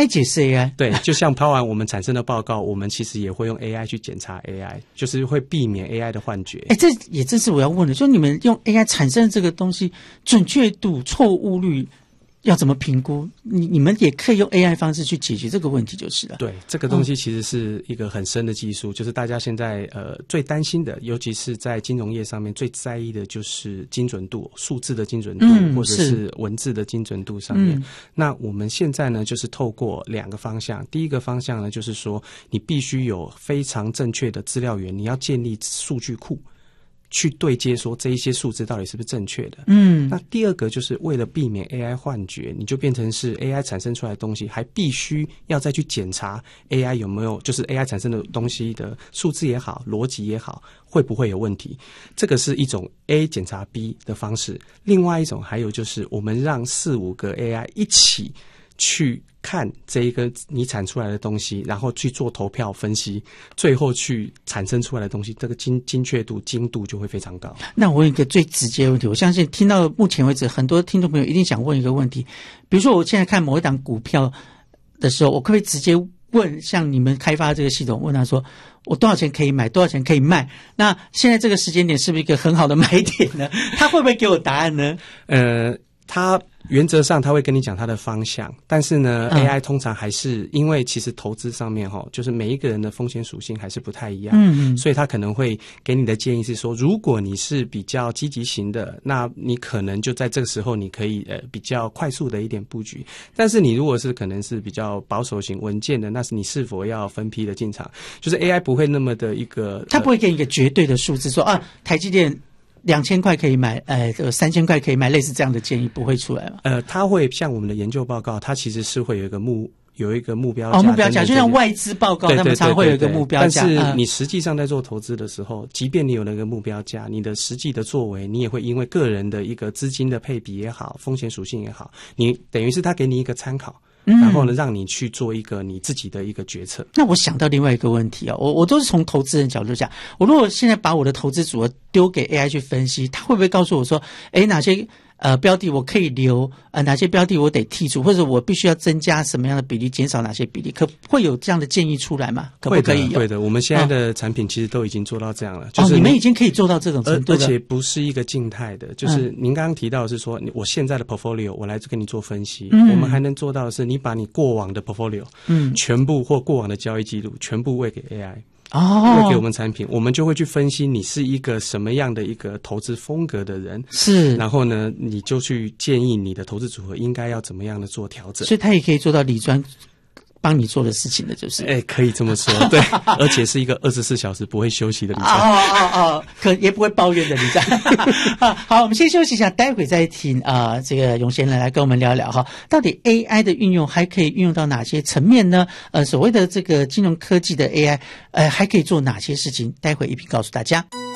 AI 解释 AI， 对，就像抛完我们产生的报告，我们其实也会用 AI 去检查 AI， 就是会避免 AI 的幻觉。 这也正是我要问的，就你们用 AI 产生的这个东西，准确度、错误率要怎么评估？你们也可以用 AI 方式去解决这个问题就是了。 对，这个东西其实是一个很深的技术，就是大家现在最担心的，尤其是在金融业上面最在意的就是精准度，数字的精准度，或者是文字的精准度上面。那我们现在呢，就是透过2个方向。第一个方向呢，就是说你必须有非常正确的资料源，你要建立数据库。去对接说这一些数字到底是不是正确的。那第二个就是为了避免 AI 幻觉，你就变成是 AI 产生出来的东西还必须要再去检查 AI 有没有，就是 AI 产生的东西的数字也好，逻辑也好，会不会有问题。这个是一种 A 检查 B 的方式。另外一种还有就是我们让4-5个 AI 一起去看这一个你产出来的东西，然后去做投票分析，最后去产生出来的东西，这个精确度、精度就会非常高。 那我有一个最直接的问题，我相信听到目前为止，很多听众朋友一定想问一个问题，比如说我现在看某一档股票的时候，我可不可以直接问像你们开发这个系统，问他说我多少钱可以买，多少钱可以卖？那现在这个时间点是不是一个很好的买点呢？他会不会给我答案呢？ 他原则上他会跟你讲他的方向，但是呢，AI 通常还是因为其实投资上面就是每一个人的风险属性还是不太一样，所以他可能会给你的建议是说，如果你是比较积极型的，那你可能就在这个时候你可以比较快速的一点布局，但是你如果是可能是比较保守型稳健的，那是你是否要分批的进场，就是 AI 不会那么的一个， 他不会给你一个绝对的数字说台积电2000块可以买，3000块可以买，类似这样的建议不会出来吗？ 它会像我们的研究报告，它其实是会有一个目标价， 目标价就像外资报告，他们常会有一个目标价。 但是你实际上在做投资的时候，即便你有那个目标价，你的实际的作为，你也会因为个人的一个资金的配比也好，风险属性也好，你等于是他给你一个参考。然后呢，让你去做一个你自己的一个决策。 那我想到另外一个问题我都是从投资人角度讲，我如果现在把我的投资组合丢给 AI 去分析，他会不会告诉我说，哪些标的我可以留，哪些标的我得剔除，或者我必须要增加什么样的比例，减少哪些比例，会有这样的建议出来吗？可不可以有？ 会的，我们现在的产品其实都已经做到这样了，就是你们已经可以做到这种程度了， 而且不是一个静态的，就是您刚刚提到的是说，我现在的 portfolio 我来跟你做分析，我们还能做到的是，你把你过往的 portfolio 全部或过往的交易记录全部喂给 AI。喂给我们产品，我们就会去分析你是一个什么样的一个投资风格的人， 是， 然后呢，你就去建议你的投资组合应该要怎么样的做调整。 所以他也可以做到理专帮你做的事情的，就是可以这么说，对，而且是一个24小时不会休息的理专， 可也不会抱怨的理专。好，我们先休息一下，待会再听这个永贤来跟我们聊聊到底 AI 的运用还可以运用到哪些层面呢？所谓的这个金融科技的 AI，还可以做哪些事情？待会一并告诉大家。